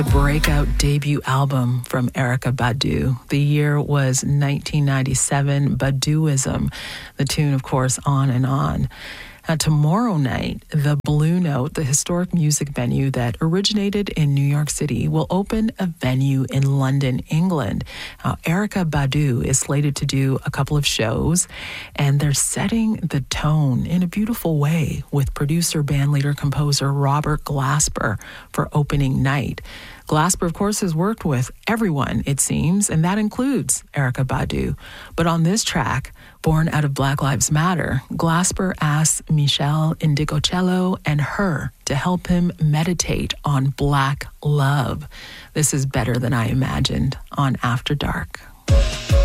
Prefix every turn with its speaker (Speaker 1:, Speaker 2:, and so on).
Speaker 1: The breakout debut album from Erykah Badu. The year was 1997, Baduizm. The tune, of course, On and On. Tomorrow night, the Blue Note, the historic music venue that originated in New York City, will open a venue in London, England. Erykah Badu is slated to do a couple of shows, and they're setting the tone in a beautiful way with producer, bandleader, composer Robert Glasper for opening night. Glasper, of course, has worked with everyone, it seems, and that includes Erykah Badu. But on this track, born out of Black Lives Matter, Glasper asks Michelle Indigocello and her to help him meditate on Black love. This is Better Than I Imagined on After Dark.